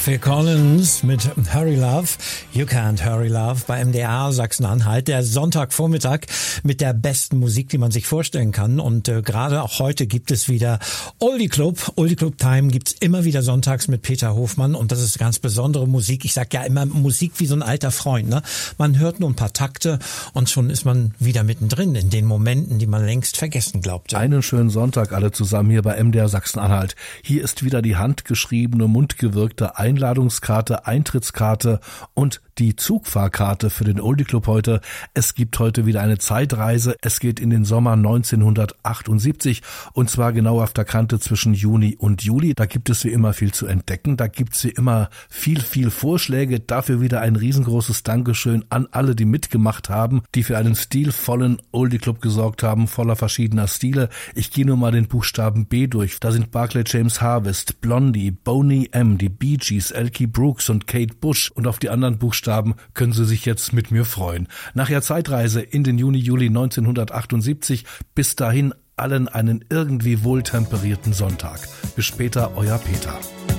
Phil Collins mit Hurry Love, You Can't Hurry Love bei MDR Sachsen-Anhalt. Der Sonntagvormittag mit der besten Musik, die man sich vorstellen kann. Und gerade auch heute gibt es wieder Oldie Club. Oldie Club Time gibt's immer wieder sonntags mit Peter Hofmann. Und das ist ganz besondere Musik. Ich sag ja immer Musik wie so ein alter Freund. Ne? Man hört nur ein paar Takte und schon ist man wieder mittendrin in den Momenten, die man längst vergessen glaubte. Einen schönen Sonntag alle zusammen hier bei MDR Sachsen-Anhalt. Hier ist wieder die handgeschriebene, mundgewirkte Einladungskarte, Eintrittskarte und die Zugfahrkarte für den Oldie Club heute. Es gibt heute wieder eine Zeitreise. Es geht in den Sommer 1978 und zwar genau auf der Kante zwischen Juni und Juli. Da gibt es wie immer viel zu entdecken. Da gibt es wie immer viel Vorschläge. Dafür wieder ein riesengroßes Dankeschön an alle, die mitgemacht haben, die für einen stilvollen Oldie Club gesorgt haben, voller verschiedener Stile. Ich gehe nur mal den Buchstaben B durch. Da sind Barclay James Harvest, Blondie, Boney M., die Bee Gees, Elkie Brooks und Kate Bush. Und auf die anderen Buchstaben können Sie sich jetzt mit mir freuen. Nachher Zeitreise in den Juni 1978. Bis dahin allen einen irgendwie wohltemperierten Sonntag. Bis später, euer Peter.